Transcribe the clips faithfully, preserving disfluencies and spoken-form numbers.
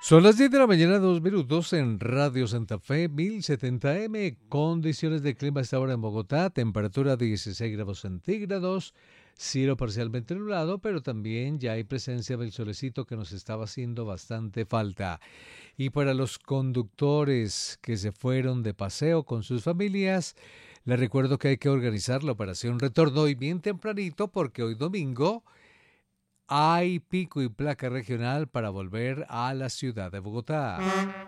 Son las diez de la mañana, dos minutos en Radio Santa Fe, mil setenta eme. Condiciones de clima a esta hora en Bogotá, temperatura dieciséis grados centígrados, cielo parcialmente nublado, pero también ya hay presencia del solecito que nos estaba haciendo bastante falta. Y para los conductores que se fueron de paseo con sus familias, les recuerdo que hay que organizar la operación retorno y bien tempranito porque hoy domingo hay pico y placa regional para volver a la ciudad de Bogotá.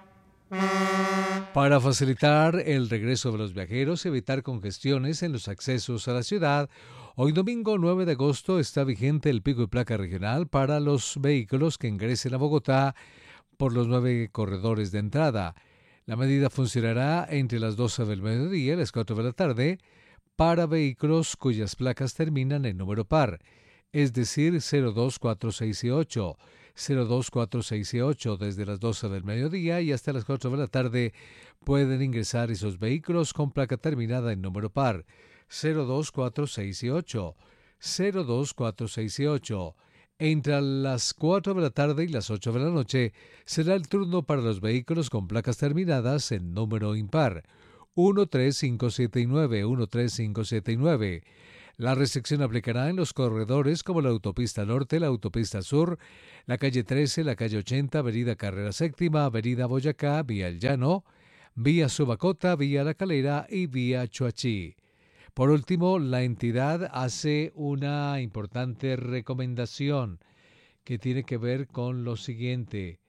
Para facilitar el regreso de los viajeros y evitar congestiones en los accesos a la ciudad, hoy domingo nueve de agosto está vigente el pico y placa regional para los vehículos que ingresen a Bogotá por los nueve corredores de entrada. La medida funcionará entre las doce del mediodía y las cuatro de la tarde para vehículos cuyas placas terminan en número par, es decir, cero dos, cuatro, seis y ocho, cero dos, cuatro, seis y ocho. Desde las doce del mediodía y hasta las cuatro de la tarde pueden ingresar esos vehículos con placa terminada en número par, cero dos, cuatro, seis y ocho, cero dos, cuatro, seis y ocho. Entre las cuatro de la tarde y las ocho de la noche será el turno para los vehículos con placas terminadas en número impar, uno, tres, cinco, siete y nueve, uno, tres, cinco, siete y nueve. La restricción aplicará en los corredores como la autopista norte, la autopista sur, la calle trece, la calle ochenta, avenida Carrera Séptima, avenida Boyacá, vía El Llano, vía Subacota, vía La Calera y vía Choachí. Por último, la entidad hace una importante recomendación que tiene que ver con lo siguiente: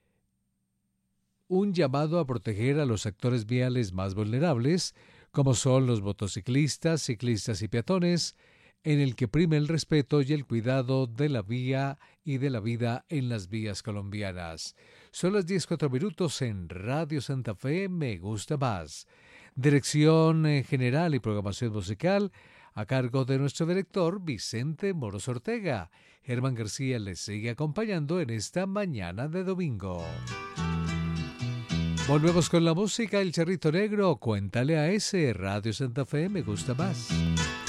un llamado a proteger a los actores viales más vulnerables, como son los motociclistas, ciclistas y peatones, en el que prime el respeto y el cuidado de la vía y de la vida en las vías colombianas. Son las diez cuatro minutos en Radio Santa Fe, Me Gusta Más. Dirección eh, general y programación musical a cargo de nuestro director Vicente Moros Ortega. Germán García les sigue acompañando en esta mañana de domingo. Volvemos con la música, El Charrito Negro, Cuéntale a ese, Radio Santa Fe, Me Gusta Más.